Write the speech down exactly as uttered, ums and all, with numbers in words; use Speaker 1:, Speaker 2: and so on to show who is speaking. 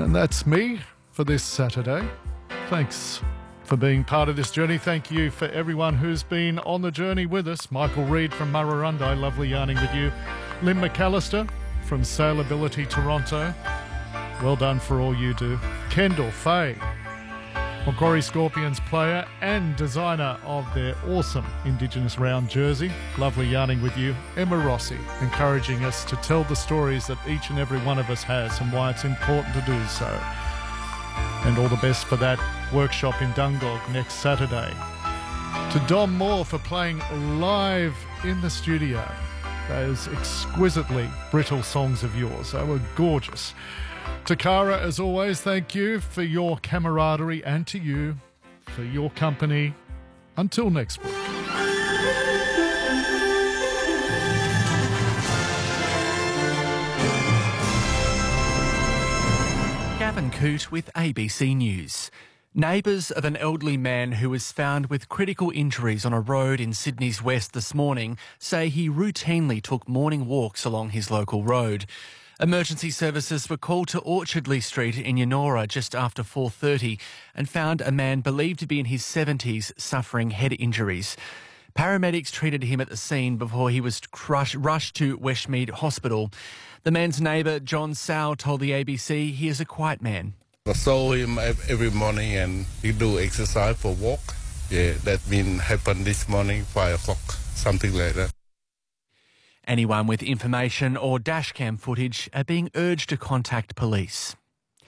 Speaker 1: And that's me for this Saturday. Thanks for being part of this journey. Thank you for everyone who's been on the journey with us. Michael Reid from Murrurundi, lovely yarning with you. Lynn McAllister from Sailability Toronto, well done for all you do. Kendall Fay, Macquarie Scorpions player and designer of their awesome Indigenous round jersey, lovely yarning with you. Emma Rossi, encouraging us to tell the stories that each and every one of us has and why it's important to do so. And all the best for that workshop in Dungog next Saturday. To Dom Moore for playing live in the studio those exquisitely brittle songs of yours. They were gorgeous. To Cara, as always, thank you for your camaraderie, and to you for your company. Until next week.
Speaker 2: Gavin Coote with A B C News. Neighbours of an elderly man who was found with critical injuries on a road in Sydney's west this morning say he routinely took morning walks along his local road. Emergency services were called to Orchardley Street in Yennora just after four thirty and found a man believed to be in his seventies suffering head injuries. Paramedics treated him at the scene before he was crush, rushed to Westmead Hospital. The man's neighbour, John Sow, told the A B C he is a quiet man.
Speaker 3: I saw him every morning and he do exercise for walk. Yeah, that mean happened this morning, five o'clock, something like that.
Speaker 2: Anyone with information or dashcam footage are being urged to contact police.